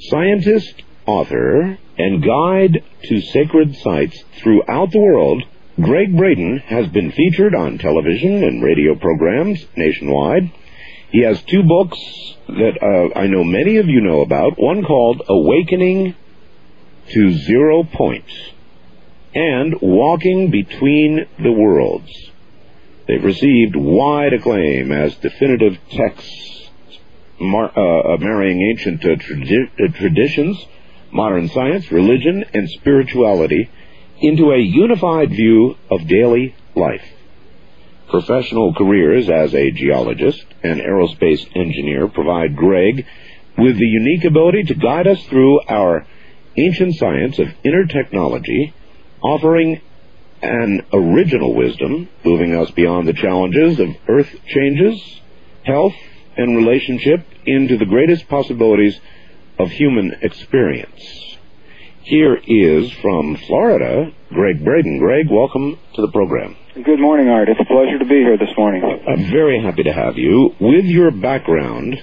Scientist, author, and guide to sacred sites throughout the world, Gregg Braden has been featured on television and radio programs nationwide. He has 2 books that I know many of you know about, one called Awakening to 0 Point and Walking Between the Worlds. They've received wide acclaim as definitive texts marrying ancient traditions, modern science, religion, and spirituality into a unified view of daily life. Professional careers as a geologist and aerospace engineer provide Gregg with the unique ability to guide us through our ancient science of inner technology, offering an original wisdom, moving us beyond the challenges of earth changes, health, and relationship into the greatest possibilities of human experience. Here is, from Florida, Gregg Braden. Gregg, welcome to the program. Good morning, Art. It's a pleasure to be here this morning. I'm very happy to have you. With your background,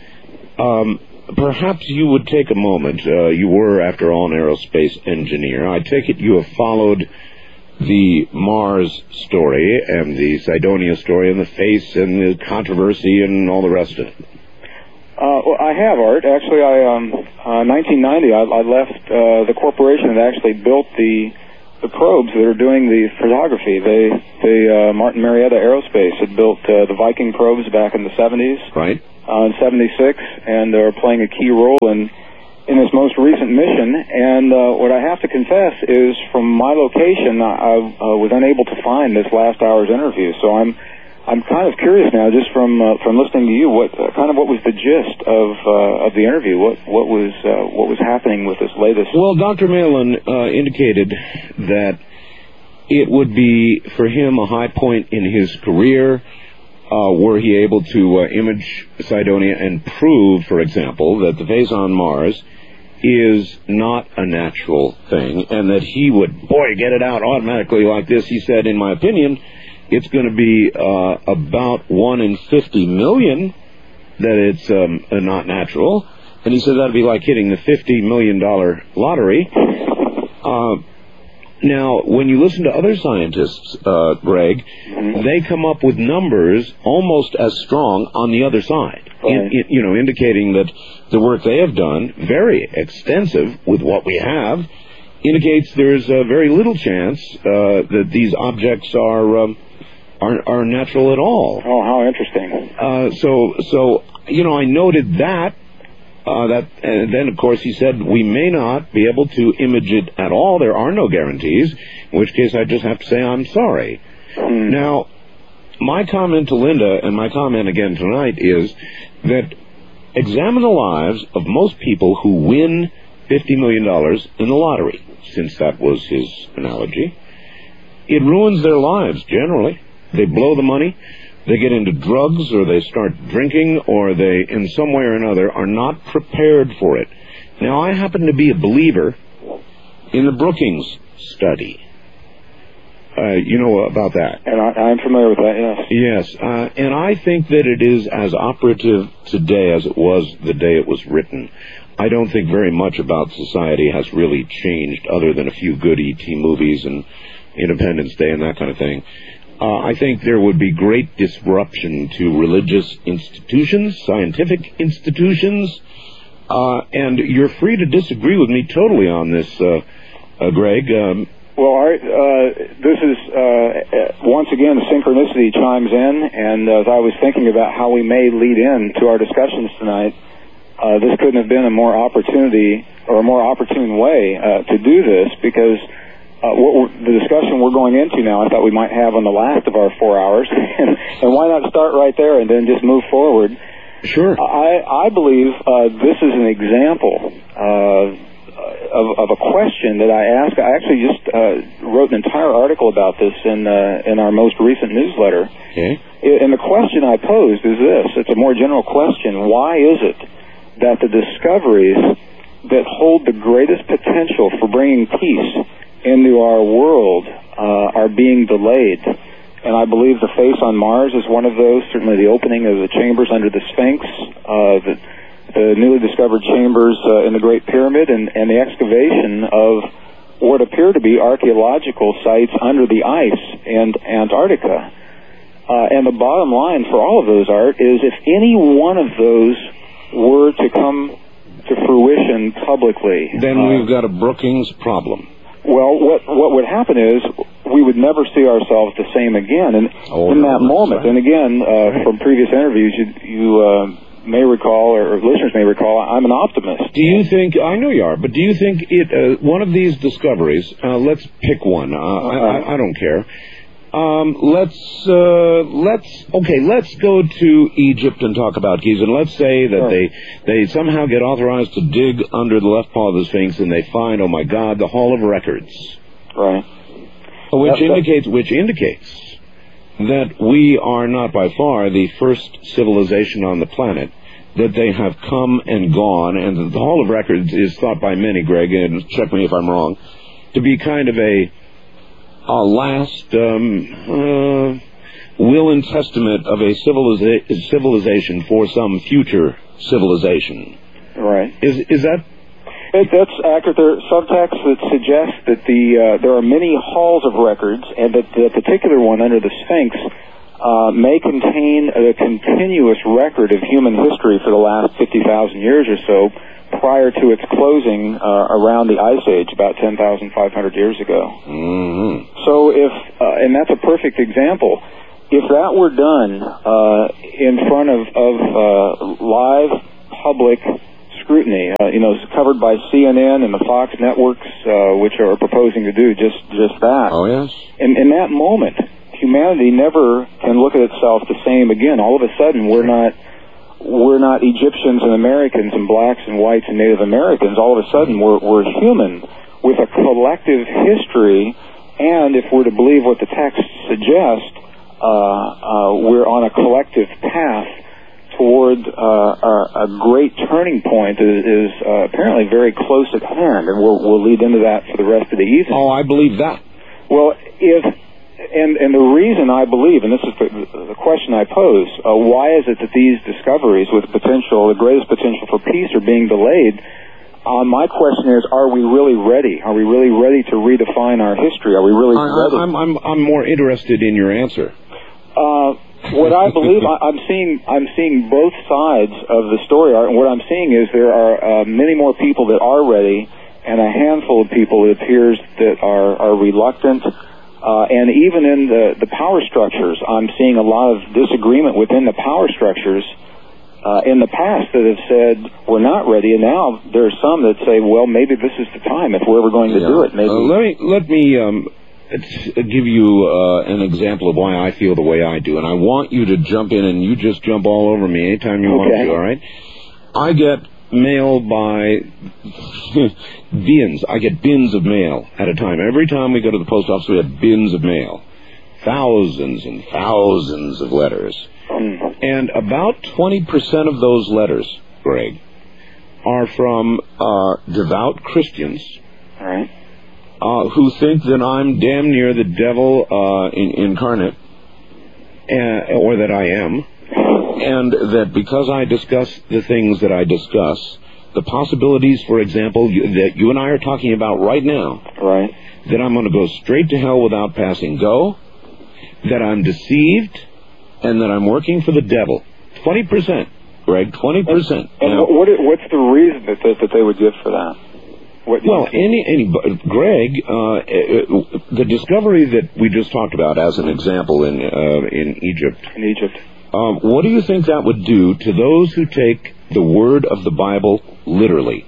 perhaps you would take a moment. You were, after all, an aerospace engineer. I take it you have followed the Mars story and the Cydonia story and the face and the controversy and all the rest of it. Well, I have, Art. Actually, 1990, I left the corporation that actually built the probes that are doing the photography. Martin Marietta Aerospace had built the Viking probes back in the 70s. Right. In 76, and they're playing a key role in this most recent mission. And what I have to confess is, from my location, I was unable to find this last hour's interview. So I'm kind of curious now, just from listening to you, what was the gist of the interview? What was happening with this latest? Well, Dr. Malin indicated that it would be for him a high point in his career were he able to image Cydonia and prove, for example, that the face on Mars is not a natural thing, and that he would, get it out automatically like this. He said, in my opinion, it's going to be about 1 in 50 million that it's not natural. And he said that'd be like hitting the $50 million lottery. Now, when you listen to other scientists, Gregg, they come up with numbers almost as strong on the other side, indicating that the work they have done, very extensive with what we have, indicates there's very little chance that these objects are natural at all. Oh, how interesting. So I noted that. And then, of course, he said we may not be able to image it at all. There are no guarantees, in which case I just have to say I'm sorry. Now, my comment to Linda, and my comment again tonight, is that examine the lives of most people who win $50 million in the lottery, since that was his analogy. It ruins their lives, generally. They blow the money. They get into drugs, or they start drinking, or they, in some way or another, are not prepared for it. Now, I happen to be a believer in the Brookings study. You know about that? And I'm familiar with that, yes. Yes, and I think that it is as operative today as it was the day it was written. I don't think very much about society has really changed, other than a few good E.T. movies and Independence Day and that kind of thing. I think there would be great disruption to religious institutions, scientific institutions, and you're free to disagree with me totally on this, Gregg. Well, Art, this is, once again, synchronicity chimes in, and as I was thinking about how we may lead in to our discussions tonight, this couldn't have been a more opportune way to do this, because the discussion we're going into now, I thought we might have on the last of our 4 hours, and why not start right there and then just move forward? Sure. I believe this is an example of a question that I asked. I actually just wrote an entire article about this in our most recent newsletter. Okay. And the question I posed is this. It's a more general question. Why is it that the discoveries that hold the greatest potential for bringing peace into our world are being delayed? And I believe the face on Mars is one of those. Certainly the opening of the chambers under the Sphinx, the newly discovered chambers in the Great Pyramid and the excavation of what appear to be archaeological sites under the ice in Antarctica. And the bottom line for all of those, Art, is if any one of those were to come to fruition publicly... Then we've got a Brookings problem. Well, what would happen is we would never see ourselves the same again. And in that moment, and again, from previous interviews, you may recall, or listeners may recall, I'm an optimist. Do you think, I know you are, but do you think one of these discoveries, let's pick one, I don't care, let's go to Egypt and talk about Giza, and let's say that they somehow get authorized to dig under the left paw of the Sphinx and they find, oh my God, the Hall of Records. Right. Which indicates that we are not by far the first civilization on the planet, that they have come and gone, and that the Hall of Records is thought by many, Greg, and check me if I'm wrong, to be kind of a last will and testament of a civilization for some future civilization. Right. Is that... That's accurate. There are subtexts that suggest that there are many halls of records, and that the particular one under the Sphinx may contain a continuous record of human history for the last 50,000 years or so, prior to its closing around the Ice Age, about 10,500 years ago. Mm-hmm. So and that's a perfect example. If that were done in front of live public scrutiny, covered by CNN and the Fox networks, which are proposing to do just that. Oh, yes. In that moment, humanity never can look at itself the same again. All of a sudden, we're not Egyptians and Americans and blacks and whites and Native Americans. All of a sudden, we're human with a collective history, and if we're to believe what the text suggests, we're on a collective path toward a great turning point that is apparently very close at hand, and we'll lead into that for the rest of the evening. Oh, I believe that. Well, and the reason I believe, and this is the question I pose, why is it that these discoveries with the greatest potential for peace are being delayed? My question is, are we really ready? Are we really ready to redefine our history? Are we really ready? I'm more interested in your answer. What I believe, I'm seeing both sides of the story, and what I'm seeing is there are many more people that are ready, and a handful of people, it appears, that are reluctant. And even in the power structures, I'm seeing a lot of disagreement within the power structures in the past that have said we're not ready, and now there are some that say, well, maybe this is the time if we're ever going to do it. Maybe. Let me give you an example of why I feel the way I do, and I want you to jump in, and you just jump all over me anytime you want to, all right? I get mail by bins. I get bins of mail at a time. Every time we go to the post office, we have bins of mail. Thousands and thousands of letters. And about 20% of those letters, Greg, are from devout Christians. All right. Who think that I'm damn near the devil incarnate, or that I am, and that because I discuss the things that I discuss, the possibilities, for example, that you and I are talking about right now, right, that I'm going to go straight to hell without passing go, that I'm deceived, and that I'm working for the devil. 20%, Greg, 20%. And now, what's the reason that they would give for that? Well, Greg, the discovery that we just talked about as an example in Egypt. In Egypt. What do you think that would do to those who take the word of the Bible literally?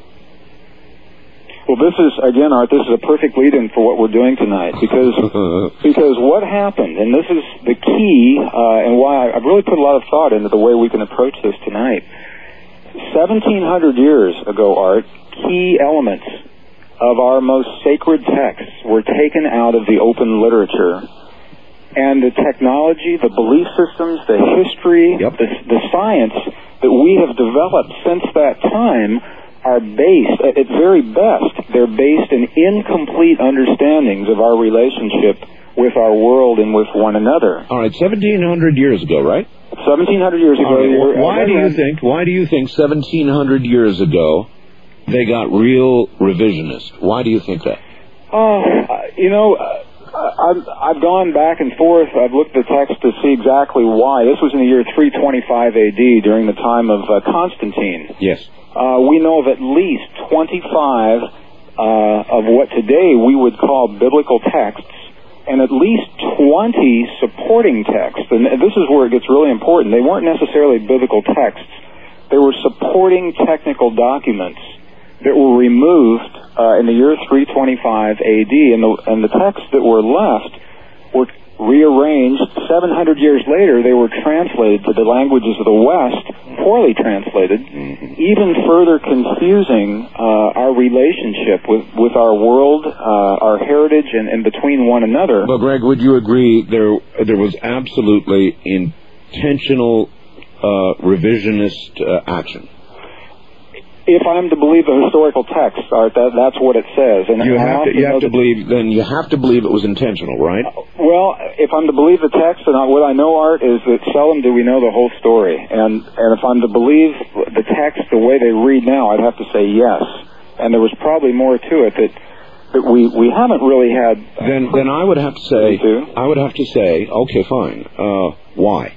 Well, this is a perfect lead-in for what we're doing tonight, because what happened, and this is the key, and why I've really put a lot of thought into the way we can approach this tonight. 1,700 years ago, Art, key elements of our most sacred texts were taken out of the open literature. And the technology, the belief systems, the history, the science that we have developed since that time are based, at very best, they're based in incomplete understandings of our relationship with our world and with one another. All right, 1,700 years ago, right? 1,700 years ago. Okay, why do you think 1,700 years ago they got real revisionist? Why do you think that? I've gone back and forth. I've looked at the text to see exactly why. This was in the year 325 A.D. during the time of Constantine. Yes. We know of at least 25 of what today we would call biblical texts, and at least 20 supporting texts. And this is where it gets really important. They weren't necessarily biblical texts. They were supporting technical documents that were removed in the year 325 AD, and the texts that were left were rearranged. 700 years later, they were translated to the languages of the West, poorly translated, even further confusing our relationship with our world, our heritage, and between one another. Well, Greg, would you agree there was absolutely intentional revisionist action? If I'm to believe the historical text, that's what it says. And you have to believe it was intentional, right? Well, if I'm to believe the text, and what I know, Art, is that seldom do we know the whole story. And if I'm to believe the text the way they read now, I'd have to say yes. And there was probably more to it that we haven't really had. Then I would have to say, okay, fine. Why?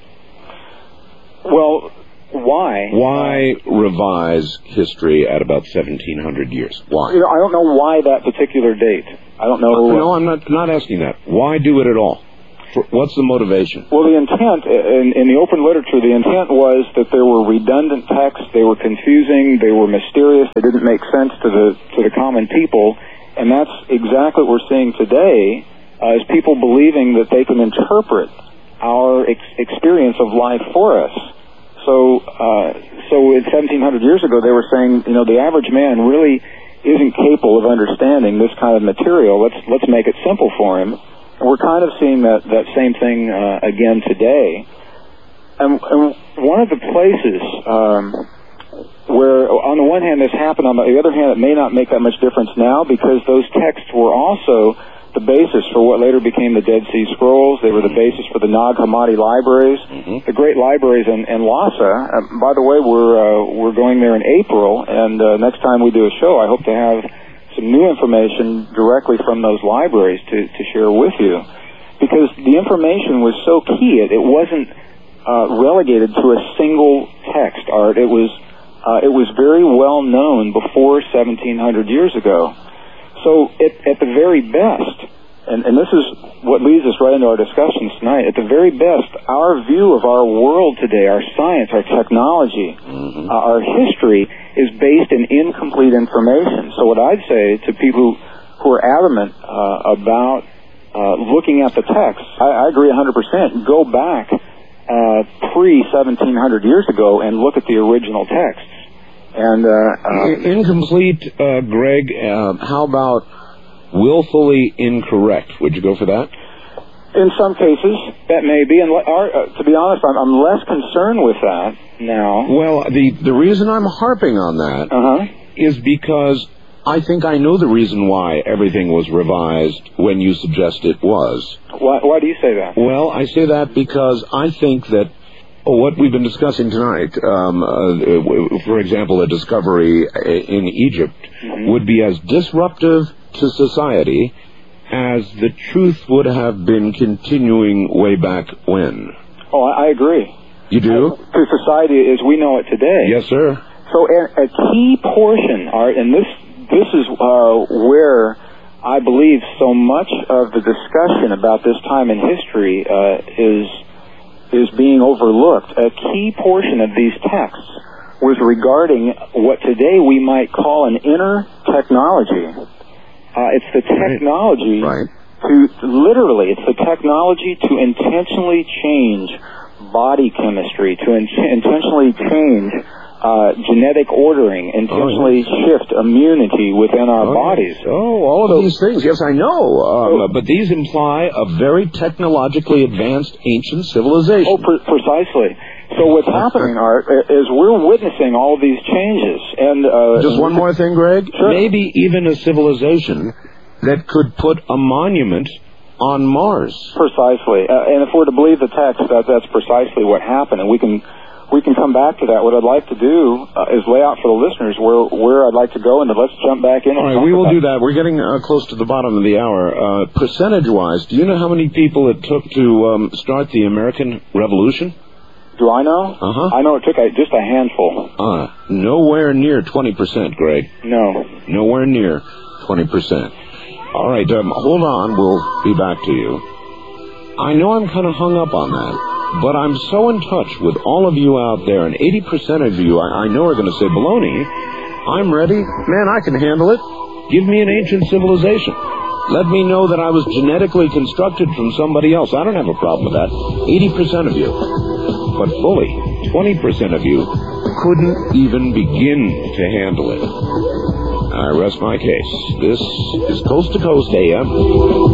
Well, why? Why revise history at about 1,700 years? Why? I don't know why that particular date. I don't know. No, I'm not asking that. Why do it at all? What's the motivation? Well, the intent, in the open literature, the intent was that there were redundant texts, they were confusing, they were mysterious, they didn't make sense to the common people, and that's exactly what we're seeing today, is people believing that they can interpret our experience of life for us. So in 1,700 years ago, they were saying, the average man really isn't capable of understanding this kind of material. Let's make it simple for him. And we're kind of seeing that same thing again today. And one of the places where, on the one hand, this happened, on the other hand, it may not make that much difference now, because those texts were also the basis for what later became the Dead Sea Scrolls. They were the basis for the Nag Hammadi libraries, the great libraries in Lhasa. By the way, we're going there in April, and next time we do a show, I hope to have some new information directly from those libraries to share with you, because the information was so key. It wasn't relegated to a single text, Art. It was very well known before 1,700 years ago. So at the very best, and this is what leads us right into our discussions tonight, at the very best, our view of our world today, our science, our technology, our history, is based in incomplete information. So what I'd say to people who are adamant about looking at the text, I agree 100%. Go back pre-1,700 years ago and look at the original texts. And incomplete, Greg. How about willfully incorrect? Would you go for that? In some cases, that may be. And to be honest, I'm less concerned with that now. Well, the reason I'm harping on that is because I think I know the reason why everything was revised when you suggest it was. Why do you say that? Well, I say that because I think that what we've been discussing tonight, for example, a discovery in Egypt, would be as disruptive to society as the truth would have been continuing way back when. Oh, I agree. You do? To society as we know it today. Yes, sir. So a key portion, Art, and this is where I believe so much of the discussion about this time in history is being overlooked. A key portion of these texts was regarding what today we might call an inner technology. It's the technology it's the technology to intentionally change body chemistry, to intentionally change genetic ordering, intentionally shift immunity within our bodies. Oh, all of these things. Yes, I know. But these imply a very technologically advanced ancient civilization. Oh, precisely. So what's happening, Art, is we're witnessing all of these changes. And just one more thing, Greg. Sure. Maybe even a civilization that could put a monument on Mars. Precisely. And if we're to believe the text, that's precisely what happened. And we can come back to that. What I'd like to do is lay out for the listeners where I'd like to go, and then let's jump back in. All right, we will do that. We're getting close to the bottom of the hour. Percentage-wise, do you know how many people it took to start the American Revolution? Do I know? Uh-huh. I know it took just a handful. Nowhere near 20%, Greg. No. Nowhere near 20%. All right, hold on. We'll be back to you. I know I'm kind of hung up on that, but I'm so in touch with all of you out there, and 80% of you I know are going to say, baloney, I'm ready. Man, I can handle it. Give me an ancient civilization. Let me know that I was genetically constructed from somebody else. I don't have a problem with that. 80% of you. But fully 20% of you couldn't even begin to handle it. I rest my case. This is Coast to Coast AM.